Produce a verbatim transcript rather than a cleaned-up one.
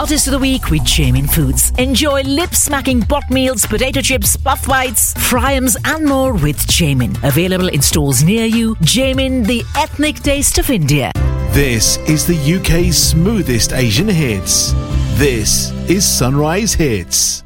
Artist of the Week with Jamin Foods. Enjoy lip-smacking pot meals, potato chips, puff whites, fryums and more with Jamin. Available in stores near you. Jamin, the ethnic taste of India. This is the U K's smoothest Asian hits. This is Sunrise Hits.